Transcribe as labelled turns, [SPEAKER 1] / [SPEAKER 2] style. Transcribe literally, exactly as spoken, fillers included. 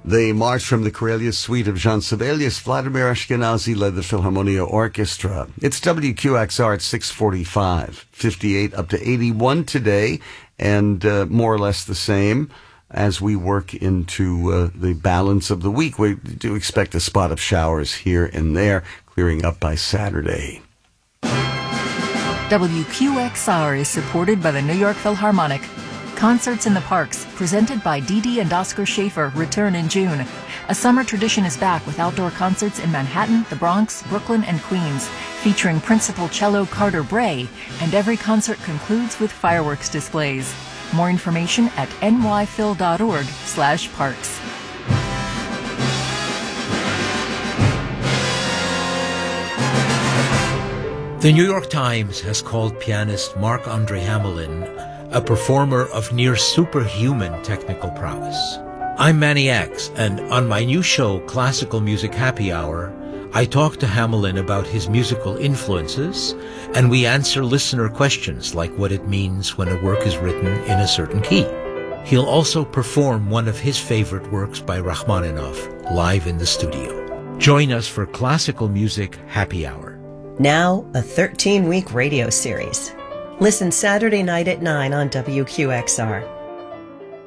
[SPEAKER 1] The march from the Karelia Suite of Jean Sibelius, Vladimir Ashkenazy led the Philharmonia Orchestra. It's W Q X R at six forty-five, fifty-eight up to eighty-one today, and uh, more or less the same as we work into uh, the balance of the week. We do expect a spot of showers here and there, clearing up by Saturday.
[SPEAKER 2] W Q X R is supported by the New York Philharmonic. Concerts in the Parks, presented by Dee Dee and Oscar Schaefer, return in June. A summer tradition is back with outdoor concerts in Manhattan, the Bronx, Brooklyn, and Queens, featuring principal cello Carter Bray, and every concert concludes with fireworks displays. More information at nyphil.org slash parks.
[SPEAKER 3] The New York Times has called pianist Marc-Andre Hamelin a performer of near superhuman technical prowess. I'm Manny X, and on my new show, Classical Music Happy Hour, I talk to Hamelin about his musical influences, and we answer listener questions like what it means when a work is written in a certain key. He'll also perform one of his favorite works by Rachmaninoff live in the studio. Join us for Classical Music Happy Hour.
[SPEAKER 4] Now, a thirteen-week radio series. Listen Saturday night at nine on W Q X R.